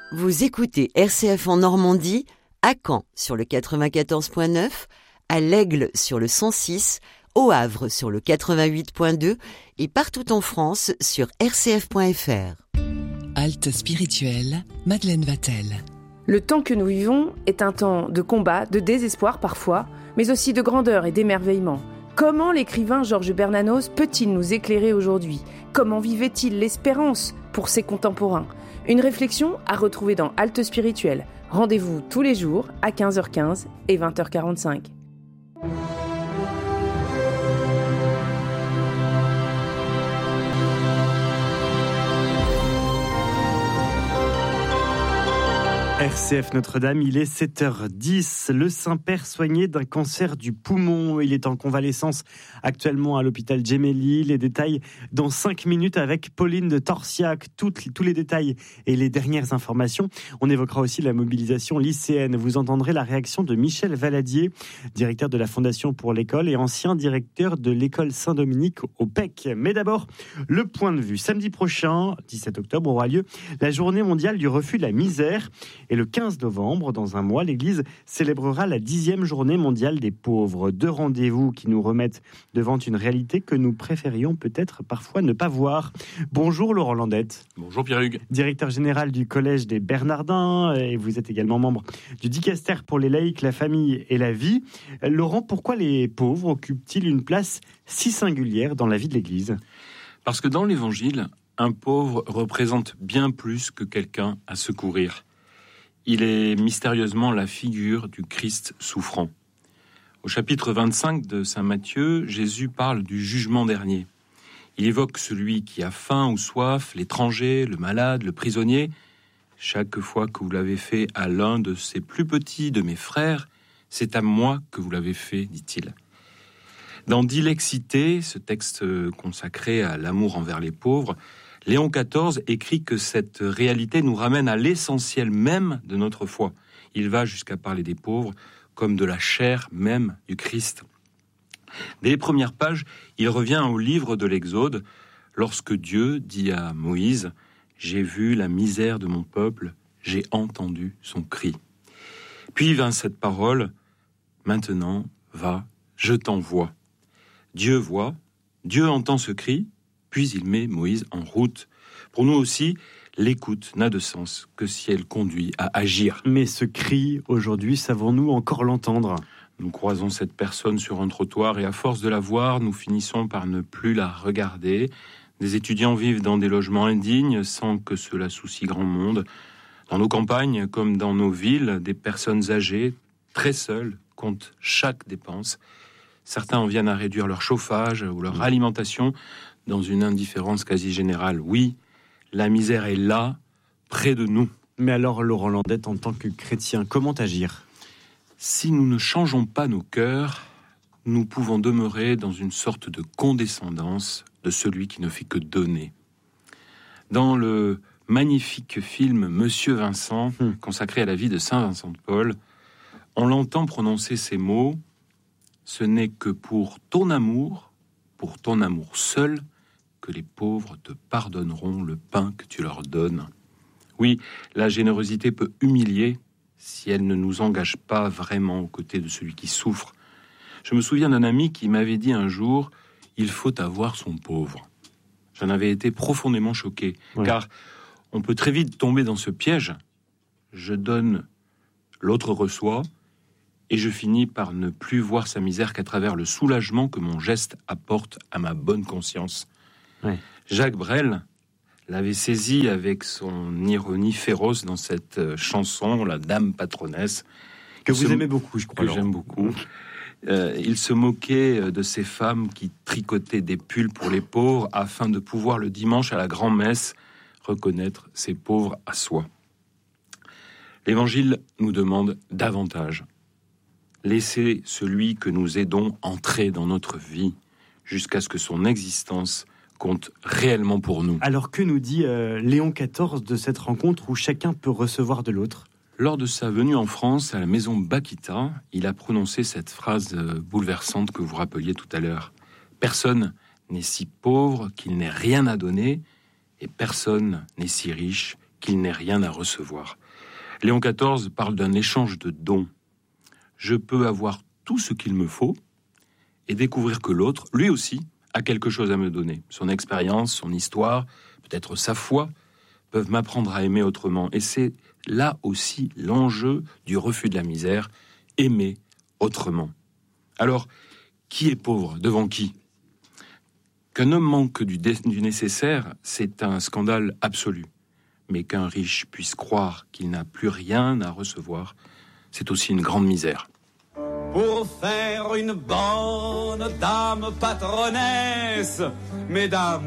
Vous écoutez RCF en Normandie, à Caen sur le 94.9, à l'Aigle sur le 106, au Havre sur le 88.2 et partout en France sur rcf.fr. Halte spirituelle, Madeleine Vatel. Le temps que nous vivons est un temps de combat, de désespoir parfois, mais aussi de grandeur et d'émerveillement. Comment l'écrivain Georges Bernanos peut-il nous éclairer aujourd'hui ? Comment vivait-il l'espérance pour ses contemporains ? Une réflexion à retrouver dans Halte spirituelle. Rendez-vous tous les jours à 15h15 et 20h45. RCF Notre-Dame, il est 7h10. Le Saint-Père soigné d'un cancer du poumon. Il est en convalescence actuellement à l'hôpital Gemelli. Les détails dans 5 minutes avec Pauline de Torsiac. Tous les détails et les dernières informations. On évoquera aussi la mobilisation lycéenne. Vous entendrez la réaction de Michel Valadier, directeur de la Fondation pour l'école et ancien directeur de l'école Saint-Dominique au PEC. Mais d'abord, le point de vue. Samedi prochain, 17 octobre, aura lieu la journée mondiale du refus de la misère. Et le 15 novembre, dans un mois, l'Église célébrera la 10e journée mondiale des pauvres. 2 rendez-vous qui nous remettent devant une réalité que nous préférions peut-être parfois ne pas voir. Bonjour Laurent Landette. Bonjour Pierre-Hugues. Directeur général du Collège des Bernardins, et vous êtes également membre du Dicaster pour les laïcs, la famille et la vie. Laurent, pourquoi les pauvres occupent-ils une place si singulière dans la vie de l'Église ? Parce que dans l'Évangile, un pauvre représente bien plus que quelqu'un à secourir. Il est mystérieusement la figure du Christ souffrant. Au chapitre 25 de saint Matthieu, Jésus parle du jugement dernier. Il évoque celui qui a faim ou soif, l'étranger, le malade, le prisonnier. Chaque fois que vous l'avez fait à l'un de ces plus petits de mes frères, c'est à moi que vous l'avez fait, dit-il. Dans Dilexité, ce texte consacré à l'amour envers les pauvres, Léon XIV écrit que cette réalité nous ramène à l'essentiel même de notre foi. Il va jusqu'à parler des pauvres comme de la chair même du Christ. Dès les premières pages, il revient au livre de l'Exode, lorsque Dieu dit à Moïse « J'ai vu la misère de mon peuple, j'ai entendu son cri ». Puis vint cette parole « Maintenant, va, je t'envoie ». Dieu voit, Dieu entend ce cri, puis il met Moïse en route. Pour nous aussi, l'écoute n'a de sens que si elle conduit à agir. Mais ce cri, aujourd'hui, savons-nous encore l'entendre ? Nous croisons cette personne sur un trottoir et à force de la voir, nous finissons par ne plus la regarder. Des étudiants vivent dans des logements indignes sans que cela soucie grand monde. Dans nos campagnes comme dans nos villes, des personnes âgées, très seules, comptent chaque dépense. Certains en viennent à réduire leur chauffage ou leur alimentation dans une indifférence quasi générale. Oui, la misère est là, près de nous. Mais alors, Laurent Landette, en tant que chrétien, comment agir ? Si nous ne changeons pas nos cœurs, nous pouvons demeurer dans une sorte de condescendance de celui qui ne fait que donner. Dans le magnifique film Monsieur Vincent, consacré à la vie de Saint Vincent de Paul, on l'entend prononcer ces mots « Ce n'est que pour ton amour seul, que les pauvres te pardonneront le pain que tu leur donnes. » Oui, la générosité peut humilier si elle ne nous engage pas vraiment aux côtés de celui qui souffre. Je me souviens d'un ami qui m'avait dit un jour « Il faut avoir son pauvre ». J'en avais été profondément choqué, car on peut très vite tomber dans ce piège. Je donne, l'autre reçoit, et je finis par ne plus voir sa misère qu'à travers le soulagement que mon geste apporte à ma bonne conscience. Ouais. Jacques Brel l'avait saisi avec son ironie féroce dans cette chanson, La Dame Patronnesse. Que vous aimez beaucoup, je crois. Que j'aime beaucoup. Il se moquait de ces femmes qui tricotaient des pulls pour les pauvres afin de pouvoir le dimanche à la grand-messe reconnaître ces pauvres à soi. L'Évangile nous demande davantage. Laissez celui que nous aidons entrer dans notre vie jusqu'à ce que son existence compte réellement pour nous. Alors que nous dit Léon XIV de cette rencontre où chacun peut recevoir de l'autre ? Lors de sa venue en France à la maison Bakita, il a prononcé cette phrase bouleversante que vous rappeliez tout à l'heure. Personne n'est si pauvre qu'il n'ait rien à donner, et personne n'est si riche qu'il n'ait rien à recevoir. Léon XIV parle d'un échange de dons. Je peux avoir tout ce qu'il me faut et découvrir que l'autre, lui aussi, a quelque chose à me donner. Son expérience, son histoire, peut-être sa foi, peuvent m'apprendre à aimer autrement. Et c'est là aussi l'enjeu du refus de la misère, aimer autrement. Alors, qui est pauvre? Devant qui? Qu'un homme manque du nécessaire, c'est un scandale absolu. Mais qu'un riche puisse croire qu'il n'a plus rien à recevoir, c'est aussi une grande misère. Pour faire une bonne dame patronnesse, mesdames,